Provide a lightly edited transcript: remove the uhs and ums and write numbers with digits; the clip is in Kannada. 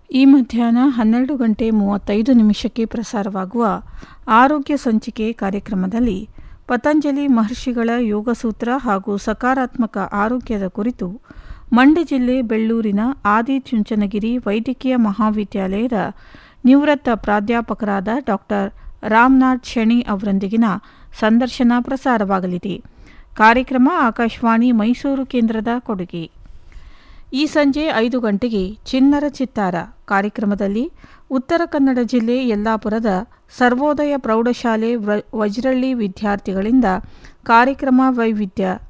ಈ ಮಧ್ಯಾಹ್ನ 12:35 ಪ್ರಸಾರವಾಗುವ ಆರೋಗ್ಯ ಸಂಚಿಕೆ ಕಾರ್ಯಕ್ರಮದಲ್ಲಿ ಪತಂಜಲಿ ಮಹರ್ಷಿಗಳ ಯೋಗಸೂತ್ರ ಹಾಗೂ ಸಕಾರಾತ್ಮಕ ಆರೋಗ್ಯದ ಕುರಿತು ಮಂಡ್ಯ ಜಿಲ್ಲೆ ಬೆಳ್ಳೂರಿನ ಆದಿಚುಂಚನಗಿರಿ ವೈದ್ಯಕೀಯ ಮಹಾವಿದ್ಯಾಲಯದ ನಿವೃತ್ತ ಪ್ರಾಧ್ಯಾಪಕರಾದ ಡಾಕ್ಟರ್ ರಾಮನಾಥ್ ಶೆಣಿ ಅವರೊಂದಿಗಿನ ಸಂದರ್ಶನ ಪ್ರಸಾರವಾಗಲಿದೆ. ಕಾರ್ಯಕ್ರಮ ಆಕಾಶವಾಣಿ ಮೈಸೂರು ಕೇಂದ್ರದ ಕೊಡುಗೆ. ಈ ಸಂಜೆ 5 ಗಂಟೆಗೆ ಚಿನ್ನರ ಚಿತ್ತಾರ ಕಾರ್ಯಕ್ರಮದಲ್ಲಿ ಉತ್ತರ ಕನ್ನಡ ಜಿಲ್ಲೆ ಯಲ್ಲಾಪುರದ ಸರ್ವೋದಯ ಪ್ರೌಢಶಾಲೆ ವಜ್ರಳ್ಳಿ ವಿದ್ಯಾರ್ಥಿಗಳಿಂದ ಕಾರ್ಯಕ್ರಮ ವೈವಿಧ್ಯ